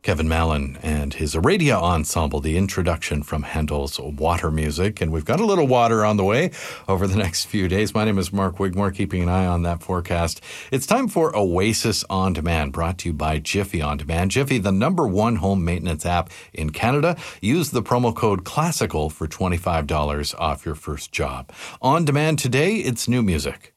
Kevin Mallon and his Aradia Ensemble, the introduction from Handel's Water Music. And we've got a little water on the way over the next few days. My name is Mark Wigmore, keeping an eye on that forecast. It's time for Oasis On Demand, brought to you by Jiffy On Demand. Jiffy, the #1 home maintenance app in Canada. Use the promo code CLASSICAL for $25 off your first job. On Demand today, it's new music.